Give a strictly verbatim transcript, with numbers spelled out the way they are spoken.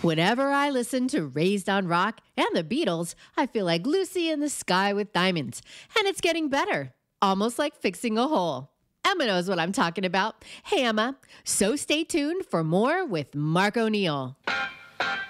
Whenever I listen to Raised on Rock and the Beatles, I feel like Lucy in the Sky with Diamonds. And it's getting better, almost like fixing a hole. Emma knows what I'm talking about. Hey, Emma. So stay tuned for more with Mark O'Neill.